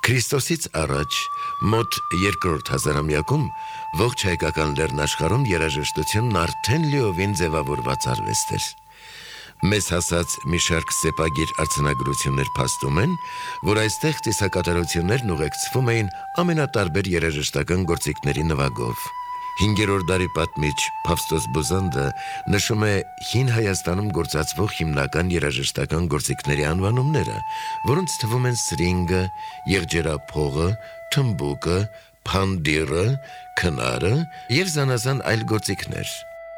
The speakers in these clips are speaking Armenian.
Քրիստոսից առաջ մոտ երկրորդ հազարամյակում ողջ հայկական լեռնաշխարհում երաժշտությունն արդեն լիովին ձևավորված արվեստ էր։ Մեզ հասած մի շարք սեպագիր արձանագրություններ փաստում են, որ այստեղ ծիսակատարություններն ուղեկցվում էին ամենատարբեր երաժշտական գործիքների նվագով։ 5-րդ դարի պատմիչ Փավստոս Բոզանդը նշում է հին Հայաստանում գործածվող հիմնական երաժշտական գործիքների անվանումները, որոնց թվում են սրինգը, եղջերափողը, թմբուկը, փանդիրը, քնարը եւ զանազան այլ գործիքներ։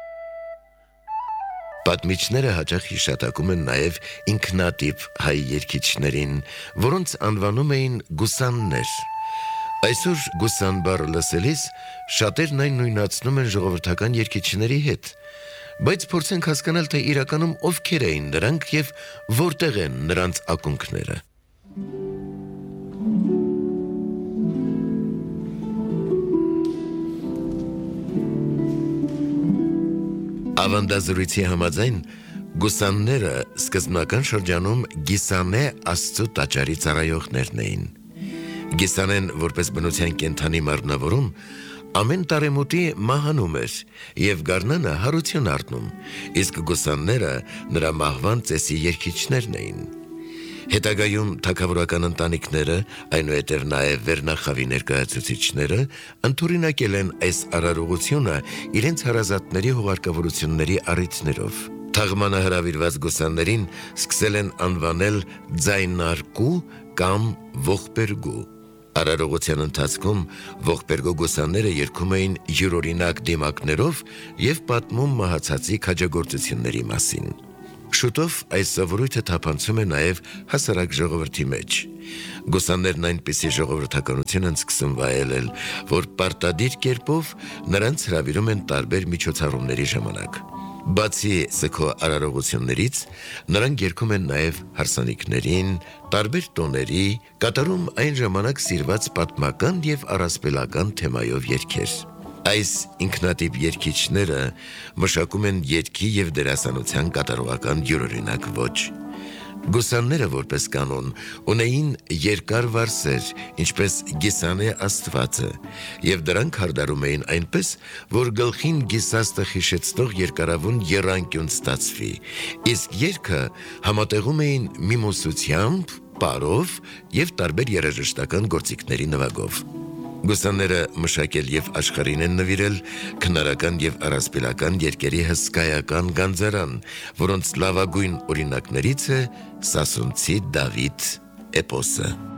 Պատմիչները հաճախ հիշատակում են նաև ինքնատիպ հայ երգիչներին, որոնց անվանում էին գուսաններ։ Այսօր գուսան բառը լսելիս շատերն այն նույնացնում են ժողովրդական երգիչների հետ, բայց փորձենք հասկանալ, թե իրականում ովքեր էին նրանք եւ որտեղ են նրանց ակունքները։ Ավանդազրույցի համաձայն գուսանները սկզբնական շրջանում Գիսանե աստծո տաճարի ծառայողներն էին։ Գիսանեն որպես բնության կենդանի մարմնավորում ամեն տարեմուտի մահանում էր եւ գարնանը հարություն առնում, իսկ գուսանները նրա մահվան ծեսի երգիչներն էին։ Հետագայում թագավորական ընտանիքները, այնուհետև նաև վերնախավի ներկայացուցիչները ընդօրինակել են այս արարողությունը իրենց հարազատների հուղարկավորությունների առիթներով։ Թաղմանը հրավիրված գուսաններին սկսել են անվանել ձայնարկու կամ ողբերգու։ Արարողության ընթացքում ողբերգո գուսանները երգում էին յուրօրինակ դիմակներով եւ պատմում մահացածի քաջագործությունների մասին։ Շուտով այս սովորույթը թափանցում է նաև հասարակ ժողովրդի մեջ։ Գուսաններն այնպիսի ժողովրդականություն են սկսում վայելել, որ պարտադիր կերպով նրանց հրավիրում են տարբեր միջոցառումների ժամանակ։ Բացի սգո արարողություններից, նրանք երգում են նաև հարսանիքներին, տարբեր տոների, կատարում այն ժամանակ սիրված պատմական եւ առասպելական թեմայով երգեր։ Այս ինքնատիպ երգիչները մշակում են երգի եւ դերասանության կատարողական յուրօրինակ ոճ։ Գուսանները որպես կանոն ունեին երկար վարսեր, ինչպես Գիսանե աստվածը, եւ դրանք հարդարում էին այնպես, որ գլխին գիսաստը հիշեցնող երկարավուն եռանկյուն ստացվի, իսկ երգը համատեղում էին միմոսությամբ, պարով եւ տարբեր երաժշտական գործիքների նվագով։ Գուսանները մշակել եւ աշխարհին են նվիրել քնարական եւ առասպելական երգերի հսկայական գանձարան, որոնց լավագույն օրինակներից է Սասունցի Դավիթ էպոսը։